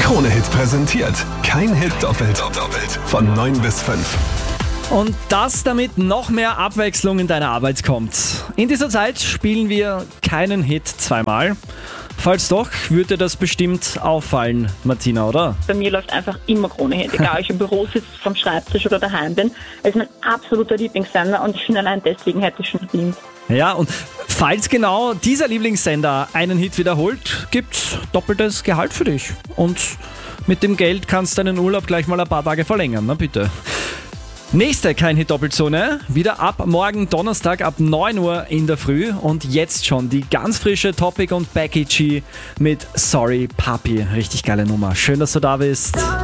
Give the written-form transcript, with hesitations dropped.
Krone-Hit präsentiert. Kein Hit doppelt. Von 9 bis 5. Und das, damit noch mehr Abwechslung in deine Arbeit kommt. In dieser Zeit spielen wir keinen Hit zweimal. Falls doch, würde dir das bestimmt auffallen, Martina, oder? Bei mir läuft einfach immer Krone-Hit, egal ob ich im Büro sitze, vom Schreibtisch oder daheim bin. Es ist mein absoluter Lieblingssender und ich finde, allein deswegen hätte ich schon verdient. Ja, und falls genau dieser Lieblingssender einen Hit wiederholt, gibt's doppeltes Gehalt für dich. Und mit dem Geld kannst du deinen Urlaub gleich mal ein paar Tage verlängern, na bitte. Nächste Kein-Hit-Doppelzone, wieder ab morgen Donnerstag ab 9 Uhr in der Früh und jetzt schon die ganz frische Topic und Becky G mit Sorry Papi. Richtig geile Nummer. Schön, dass du da bist.